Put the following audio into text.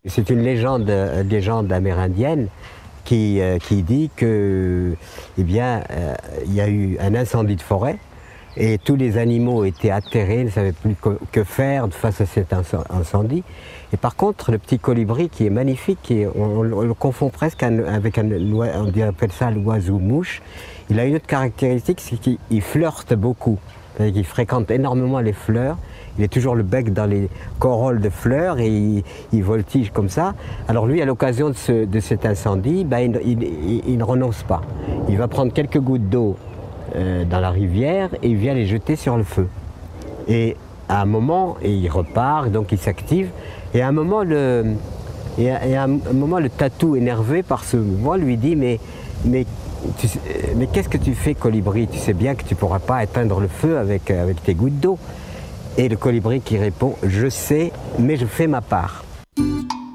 C'est une légende amérindienne qui dit que, eh bien, il y a eu un incendie de forêt et tous les animaux étaient atterrés, ne savaient plus que faire face à cet incendie. Et par contre, le petit colibri qui est magnifique, on le confond presque avec on appelle ça l'oiseau-mouche, il a une autre caractéristique, c'est qu'il flirte beaucoup. C'est-à-dire qu'il fréquente énormément les fleurs. Il est toujours le bec dans les corolles de fleurs et il voltige comme ça. Alors lui, à l'occasion de cet incendie, il ne renonce pas. Il va prendre quelques gouttes d'eau dans la rivière et il vient les jeter sur le feu. Et à un moment, il repart, donc il s'active. Et à un moment, le tatou, énervé par ce mouvement, lui dit mais qu'est-ce que tu fais, colibri? Tu sais bien que tu ne pourras pas éteindre le feu avec tes gouttes d'eau. Et le colibri qui répond, je sais, mais je fais ma part.